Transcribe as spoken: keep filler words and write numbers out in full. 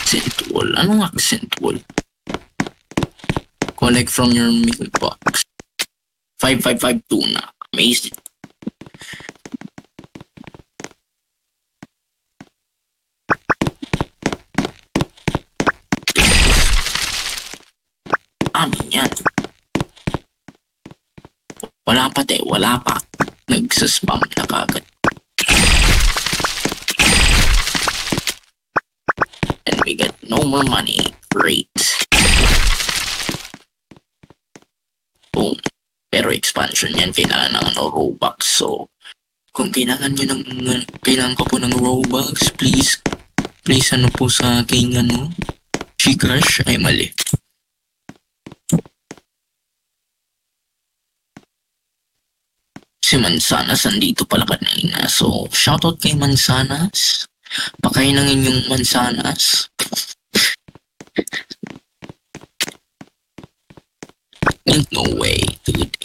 Accent wall? Anong accent wall? Collect from your mailbox. five five five two na. Amazing. Amin yan. Wala pa te, wala pa. Nagsaspam na kagad. And we get no more money. Great. Boom. Pero expansion yan, kailangan ng ano, Robux. So, kung kailangan nyo ng, kailangan ko po ng Robux, please, please ano po sa aking ano, Gcash, ay mali. Si Mansanas andito pala kanina. So, shoutout kay Mansanas. Pakain ng inyong Mansanas. Ain't no way, dude.